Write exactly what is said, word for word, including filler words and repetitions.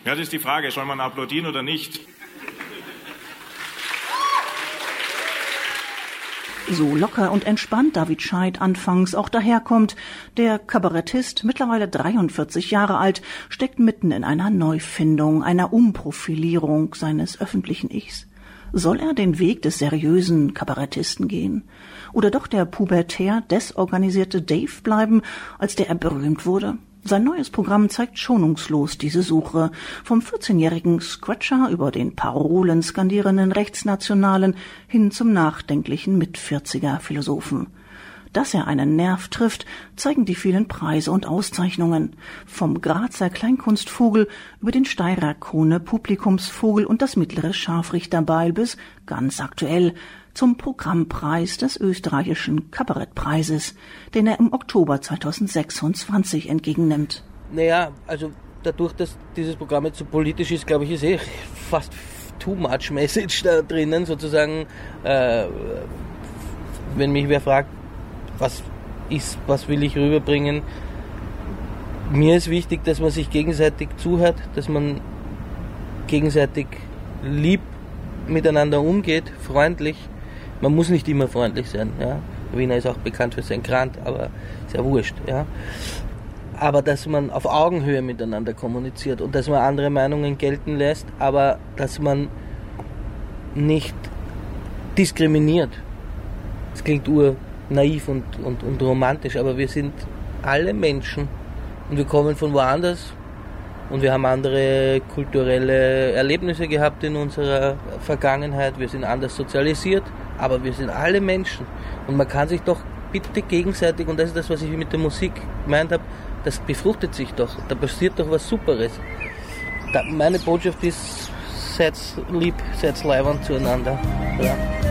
Ja, das ist die Frage, soll man applaudieren oder nicht? So locker und entspannt David Scheidt anfangs auch daherkommt. Der Kabarettist, mittlerweile dreiundvierzig Jahre alt, steckt mitten in einer Neufindung, einer Umprofilierung seines öffentlichen Ichs. Soll er den Weg des seriösen Kabarettisten gehen? Oder doch der pubertär desorganisierte Dave bleiben, als der er berühmt wurde? Sein neues Programm zeigt schonungslos diese Suche. Vom vierzehnjährigen Scratcher über den Parolen skandierenden Rechtsnationalen hin zum nachdenklichen Mitvierziger-Philosophen. Dass er einen Nerv trifft, zeigen die vielen Preise und Auszeichnungen. Vom Grazer Kleinkunstvogel über den Steirer Krone Publikumsvogel und das mittlere Scharfrichterbeil bis, ganz aktuell, zum Programmpreis des österreichischen Kabarettpreises, den er im Oktober zweitausendsechsundzwanzig entgegennimmt. Naja, also dadurch, dass dieses Programm jetzt so politisch ist, glaube ich, ist eh fast too much Message da drinnen, sozusagen. Äh, wenn mich wer fragt, was ist, was will ich rüberbringen, mir ist wichtig, dass man sich gegenseitig zuhört, dass man gegenseitig lieb miteinander umgeht, freundlich. Man muss nicht immer freundlich sein. Ja? Der Wiener ist auch bekannt für sein Krant, aber ist ja wurscht. Ja? Aber dass man auf Augenhöhe miteinander kommuniziert und dass man andere Meinungen gelten lässt, aber dass man nicht diskriminiert. Das klingt urnaiv und, und, und romantisch, aber wir sind alle Menschen und wir kommen von woanders. Und wir haben andere kulturelle Erlebnisse gehabt in unserer Vergangenheit. Wir sind anders sozialisiert, aber wir sind alle Menschen. Und man kann sich doch bitte gegenseitig, und das ist das, was ich mit der Musik gemeint habe, das befruchtet sich doch. Da passiert doch was Superes. Da, meine Botschaft ist, seid lieb, seid leibend zueinander. Ja.